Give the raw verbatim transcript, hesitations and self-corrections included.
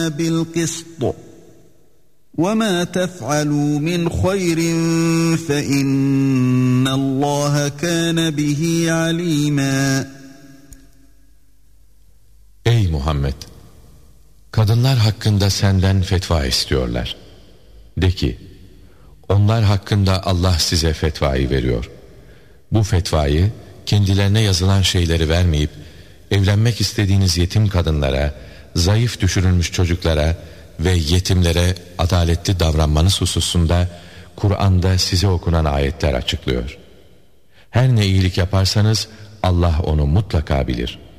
بِالْقِسْطِ وَمَا تَفْعَلُوا مِنْ خَيْرٍ فَإِنَّ اللّٰهَ كَانَ بِهِ عَلِيمًا. Ey Muhammed! Kadınlar hakkında senden fetva istiyorlar. De ki, onlar hakkında Allah size fetvayı veriyor. Bu fetvayı kendilerine yazılan şeyleri vermeyip, evlenmek istediğiniz yetim kadınlara, zayıf düşürülmüş çocuklara ve yetimlere adaletli davranmanız hususunda Kur'an'da size okunan ayetler açıklıyor. Her ne iyilik yaparsanız Allah onu mutlaka bilir.